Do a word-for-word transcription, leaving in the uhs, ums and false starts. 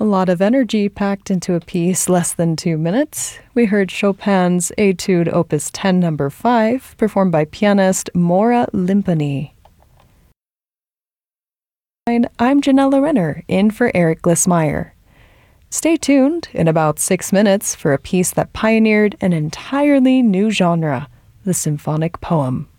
A lot of energy packed into a piece less than two minutes. We heard Chopin's Etude Opus ten number five, performed by pianist Maura Limpani. I'm Janella Renner, in for Eric Glissmeyer. Stay tuned in about six minutes for a piece that pioneered an entirely new genre, the symphonic poem.